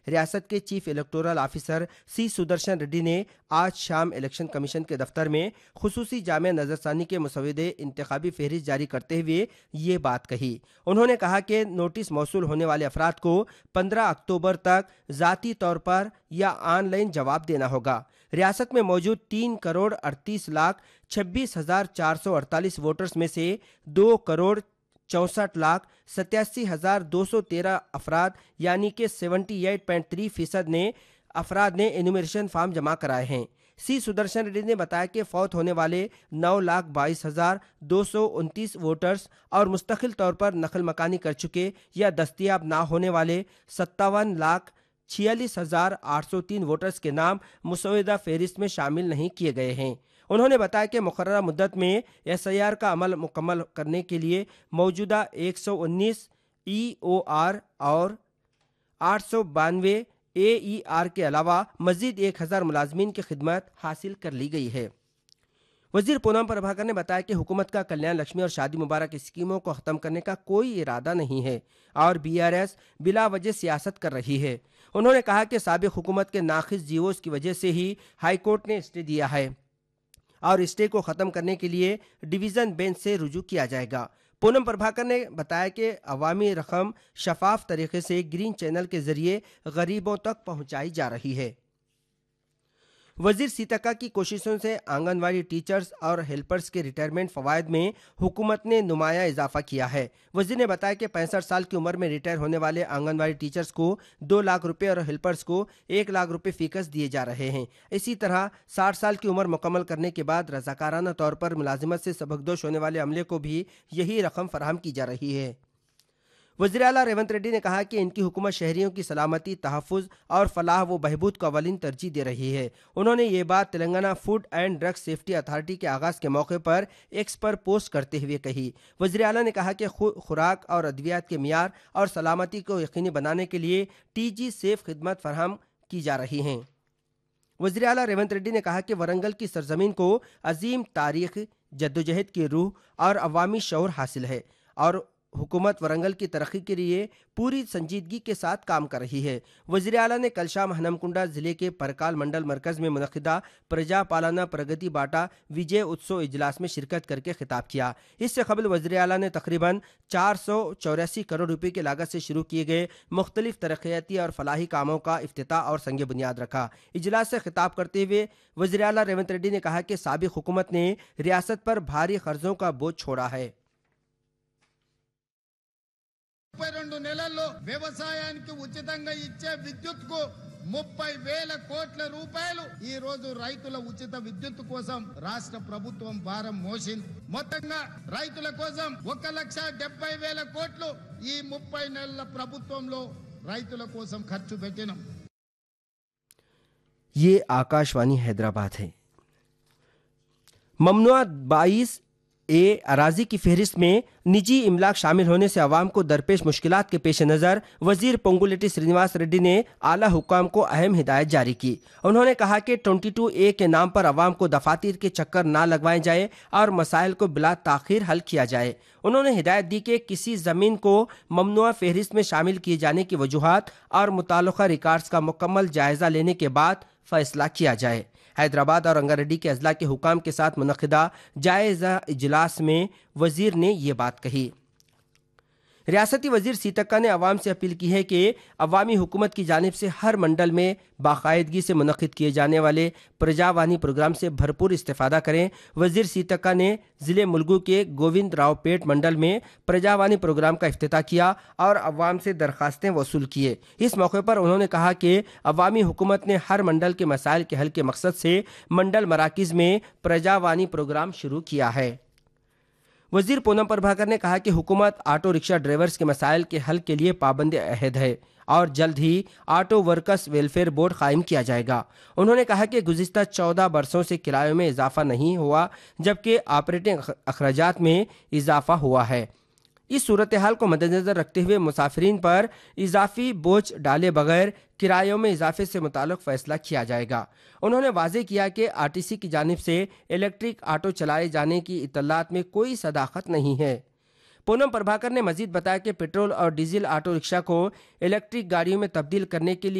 ریاست کے chief electoral officer سی Sudarshan ready نے آج شام الیکشن کمیشن کے دفتر میں خصوصی جامع نظرثانی کے مسودے انتخابی فہرست جاری کرتے ہوئے یہ بات کہی۔ انہوں نے کہا کہ نوٹس موصول ہونے والے افراد کو 15 اکتوبر تک ذاتی طور پر یا آن لائن جواب دینا ہوگا۔ ریاست میں موجود 3,38,26,448 ووٹرز میں سے 2,64,87,213 افراد یعنی کہ 78.3% افراد نے انیمیشن فارم جمع کرائے ہیں۔ سی سدرشن ریڈی نے بتایا کہ فوت ہونے والے 9,22,229 ووٹرز اور مستقل طور پر نقل مکانی کر چکے یا دستیاب نہ ہونے والے 57,46,803 ووٹرز کے نام مسودہ فہرست میں شامل نہیں کیے گئے ہیں۔ انہوں نے بتایا کہ مقررہ مدت میں SIR کا عمل مکمل کرنے کے لیے موجودہ 119 EOR اور 892 AER کے علاوہ مزید 1,000 ملازمین کی خدمت حاصل کر لی گئی ہے۔ وزیر پونم پربھاکر نے بتایا کہ حکومت کا کلیان لکشمی اور شادی مبارک اسکیموں کو ختم کرنے کا کوئی ارادہ نہیں ہے اور BRS بلا وجہ سیاست کر رہی ہے۔ انہوں نے کہا کہ سابق حکومت کے ناقص جیوز کی وجہ سے ہی ہائی کورٹ نے اسٹے دیا ہے اور اسٹے کو ختم کرنے کے لیے ڈویژن بینچ سے رجوع کیا جائے گا۔ پونم پربھاکر نے بتایا کہ عوامی رقم شفاف طریقے سے گرین چینل کے ذریعے غریبوں تک پہنچائی جا رہی ہے۔ وزیر سیتکا کی کوششوں سے آنگن واڑی ٹیچرز اور ہیلپرز کے ریٹائرمنٹ فوائد میں حکومت نے نمایاں اضافہ کیا ہے۔ وزیر نے بتایا کہ 65 سال کی عمر میں ریٹائر ہونے والے آنگن واڑی ٹیچرز کو 2 لاکھ روپے اور ہیلپرز کو 1 لاکھ روپے فیکس دیے جا رہے ہیں۔ اسی طرح 60 سال کی عمر مکمل کرنے کے بعد رضاکارانہ طور پر ملازمت سے سبکدوش ہونے والے عملے کو بھی یہی رقم فراہم کی جا رہی ہے۔ وزیر اعلیٰ ریونت ریڈی نے کہا کہ ان کی حکومت شہریوں کی سلامتی، تحفظ اور فلاح و بہبود کو اولین ترجیح دے رہی ہے۔ انہوں نے یہ بات Telangana food and drug safety authority کے آغاز کے موقع پر ایکس پر پوسٹ کرتے ہوئے کہی۔ وزیر اعلیٰ نے کہا کہ خوراک اور ادویات کے معیار اور سلامتی کو یقینی بنانے کے لیے TG سیف خدمت فراہم کی جا رہی ہیں۔ وزیر اعلیٰ ریونت ریڈی نے کہا کہ ورنگل کی سرزمین کو عظیم تاریخ، جدوجہد کی روح اور عوامی شعور حاصل ہے اور حکومت ورنگل کی ترقی کے لیے پوری سنجیدگی کے ساتھ کام کر رہی ہے۔ وزیر اعلیٰ نے کل شام ہنمکنڈا ضلع کے پرکال منڈل مرکز میں منعقدہ پرجا پالنا پرگتی باٹا وجے اتسو اجلاس میں شرکت کر کے خطاب کیا۔ اس سے قبل وزیر اعلیٰ نے تقریباً 484 کروڑ روپے کی لاگت سے شروع کیے گئے مختلف ترقیاتی اور فلاحی کاموں کا افتتاح اور سنگ بنیاد رکھا۔ اجلاس سے خطاب کرتے ہوئے وزیر اعلیٰ ریونت ریڈی نے کہا کہ سابق حکومت نے ریاست پر بھاری قرضوں کا بوجھ چھوڑا ہے۔ 32 నెలల్లో వ్యవసాయానికి ఉచితంగా ఇచ్చే విద్యుత్కు 30,000 కోట్ల రూపాయలు ఈ రోజు రైతుల ఉచిత విద్యుత్ కోసం రాష్ట్ర ప్రభుత్వం భారం మోసింది। మొత్తంగా రైతుల కోసం 1,70,000 కోట్లు ఈ 30 నెలల ప్రభుత్వంలో రైతుల కోసం ఖర్చు పెట్టినాం। یہ آکاشوانی حیدرآباد ہے۔ ممنوعہ 22A اراضی کی فہرست میں نجی املاک شامل ہونے سے عوام کو درپیش مشکلات کے پیش نظر وزیر پونگولیٹی سرینواس ریڈی نے اعلیٰ حکام کو اہم ہدایت جاری کی۔ انہوں نے کہا کہ 22A کے نام پر عوام کو دفاتر کے چکر نہ لگوائے جائے اور مسائل کو بلا تاخیر حل کیا جائے۔ انہوں نے ہدایت دی کہ کسی زمین کو ممنوعہ فہرست میں شامل کیے جانے کی وجوہات اور متعلقہ ریکارڈز کا مکمل جائزہ لینے کے بعد فیصلہ کیا جائے۔ حیدرآباد اور رنگاریڈی کے اضلاع کے حکام کے ساتھ منعقدہ جائزہ اجلاس میں وزیر نے یہ بات کہی۔ ریاستی وزیر سیتکا نے عوام سے اپیل کی ہے کہ عوامی حکومت کی جانب سے ہر منڈل میں باقاعدگی سے منعقد کیے جانے والے پرجاوانی پروگرام سے بھرپور استفادہ کریں۔ وزیر سیتکا نے ضلع ملگو کے گووند راؤ پیٹ منڈل میں پرجاوانی پروگرام کا افتتاح کیا اور عوام سے درخواستیں وصول کیے۔ اس موقع پر انہوں نے کہا کہ عوامی حکومت نے ہر منڈل کے مسائل کے حل کے مقصد سے منڈل مراکز میں پرجاوانی پروگرام شروع کیا ہے۔ وزیر پونم پربھاکر نے کہا کہ حکومت آٹو رکشہ ڈرائیورز کے مسائل کے حل کے لیے پابند عہد ہے اور جلد ہی آٹو ورکرز ویلفیئر بورڈ قائم کیا جائے گا۔ انہوں نے کہا کہ گزشتہ 14 برسوں سے کرایوں میں اضافہ نہیں ہوا جبکہ آپریٹنگ اخراجات میں اضافہ ہوا ہے۔ اس صورتحال کو مدنظر رکھتے ہوئے مسافرین پر اضافی بوجھ ڈالے بغیر کرایوں میں اضافے سے متعلق فیصلہ کیا جائے گا۔ انہوں نے واضح کیا کہ RTC کی جانب سے الیکٹرک آٹو چلائے جانے کی اطلاعات میں کوئی صداقت نہیں ہے۔ پونم پربھاکر نے مزید بتایا کہ پیٹرول اور ڈیزل آٹو رکشہ کو الیکٹرک گاڑیوں میں تبدیل کرنے کے لیے